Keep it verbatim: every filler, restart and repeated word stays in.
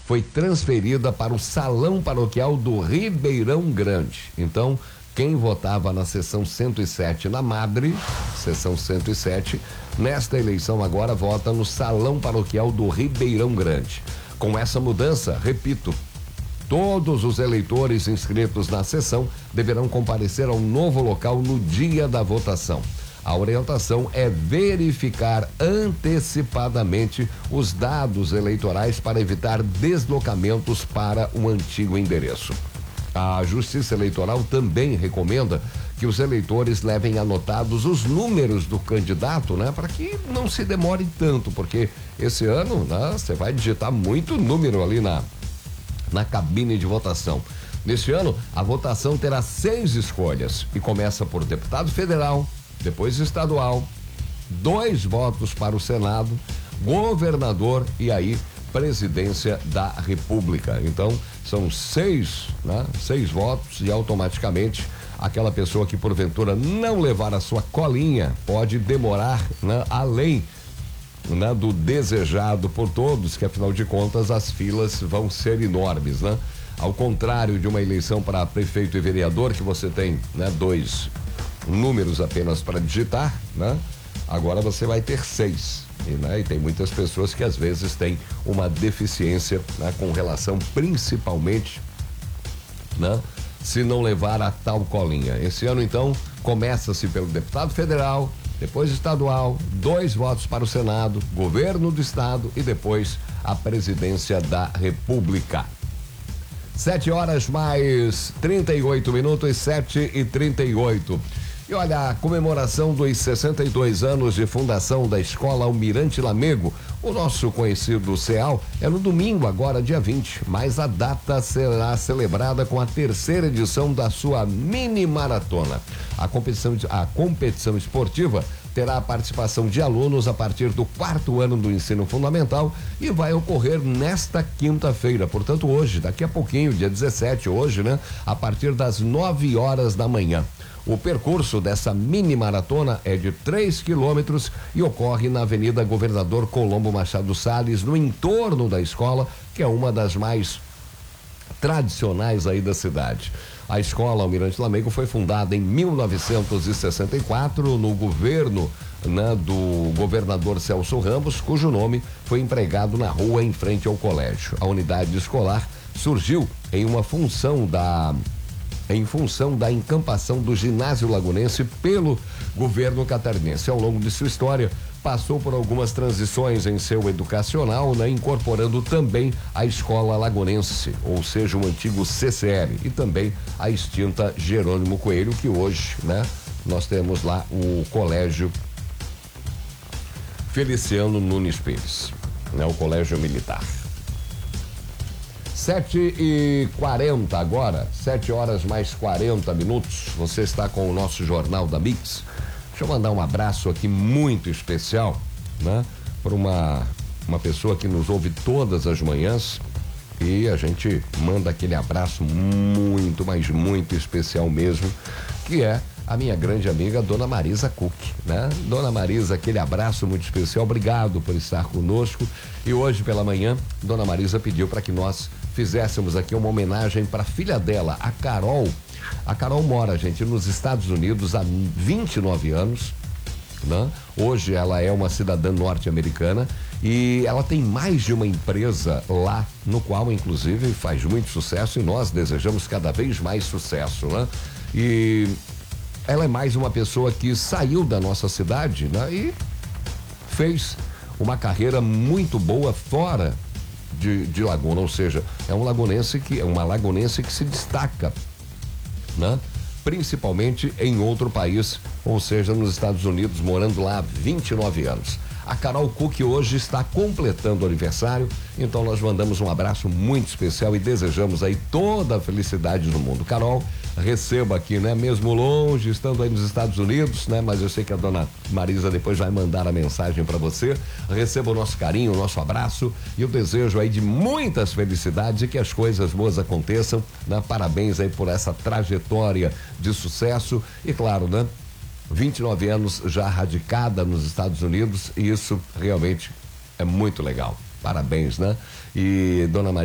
foi transferida para o Salão Paroquial do Ribeirão Grande. Então, quem votava na seção cento e sete na Madre, seção cento e sete, nesta eleição agora vota no Salão Paroquial do Ribeirão Grande. Com essa mudança, repito, todos os eleitores inscritos na sessão deverão comparecer ao novo local no dia da votação. A orientação é verificar antecipadamente os dados eleitorais para evitar deslocamentos para o antigo endereço. A Justiça Eleitoral também recomenda que os eleitores levem anotados os números do candidato, né? Para que não se demore tanto, porque esse ano, né, você vai digitar muito número ali na, na cabine de votação. Neste ano, a votação terá seis escolhas e começa por deputado federal, depois estadual, dois votos para o Senado, governador e aí presidência da República. Então, são seis, né? Seis votos e automaticamente aquela pessoa que porventura não levar a sua colinha pode demorar, né? Além, né? Do desejado por todos, que afinal de contas as filas vão ser enormes, né? Ao contrário de uma eleição para prefeito e vereador, que você tem, né? Dois números apenas para digitar, né? Agora você vai ter seis. E, né, e tem muitas pessoas que às vezes têm uma deficiência, né, com relação principalmente, né, se não levar a tal colinha. Esse ano então começa-se pelo deputado federal, depois estadual, dois votos para o Senado, governo do estado e depois a presidência da República. Sete horas mais trinta e oito minutos, sete e trinta e oito. E olha, a comemoração dos sessenta e dois anos de fundação da Escola Almirante Lamego, o nosso conhecido CEAL, é no domingo, agora dia vinte, mas a data será celebrada com a terceira edição da sua mini maratona. A competição, a competição esportiva terá a participação de alunos a partir do quarto ano do ensino fundamental e vai ocorrer nesta quinta-feira, portanto hoje, daqui a pouquinho, dia dezessete, hoje, né? A partir das nove horas da manhã. O percurso dessa mini maratona é de três quilômetros e ocorre na Avenida Governador Colombo Machado Salles, no entorno da escola, que é uma das mais tradicionais aí da cidade. A Escola Almirante Lamego foi fundada em mil novecentos e sessenta e quatro no governo, né, do governador Celso Ramos, cujo nome foi empregado na rua em frente ao colégio. A unidade escolar surgiu em uma função da em função da encampação do ginásio lagunense pelo governo catarinense. Ao longo de sua história, passou por algumas transições em seu educacional, né, incorporando também a escola lagunense, ou seja, o antigo C C L, e também a extinta Jerônimo Coelho, que hoje, né, nós temos lá o colégio Feliciano Nunes Pires, né, o colégio militar. Sete e quarenta agora, sete horas mais quarenta minutos. Você está com o nosso Jornal da Mix. Deixa eu mandar um abraço aqui muito especial, né? Para uma, uma pessoa que nos ouve todas as manhãs e a gente manda aquele abraço muito, mas muito especial mesmo, que é a minha grande amiga Dona Marisa Cook, né? Dona Marisa, aquele abraço muito especial, obrigado por estar conosco. E hoje pela manhã, Dona Marisa pediu para que nós fizéssemos aqui uma homenagem para a filha dela, a Carol. A Carol mora, gente, nos Estados Unidos há vinte e nove anos, né? Hoje ela é uma cidadã norte-americana e ela tem mais de uma empresa lá, no qual inclusive faz muito sucesso e nós desejamos cada vez mais sucesso, né? E ela é mais uma pessoa que saiu da nossa cidade, né? E fez uma carreira muito boa fora de, de Laguna, ou seja, é um lagunense que é uma lagunense que se destaca, né? Principalmente em outro país, ou seja, nos Estados Unidos, morando lá há vinte e nove anos. A Carol Cook hoje está completando o aniversário, então nós mandamos um abraço muito especial e desejamos aí toda a felicidade do mundo. Carol, receba aqui, né? Mesmo longe, estando aí nos Estados Unidos, né? Mas eu sei que a Dona Marisa depois vai mandar a mensagem para você. Receba o nosso carinho, o nosso abraço e o desejo aí de muitas felicidades e que as coisas boas aconteçam, né? Parabéns aí por essa trajetória de sucesso e claro, né? vinte e nove anos já radicada nos Estados Unidos e isso realmente é muito legal. Parabéns, né? E Dona Maria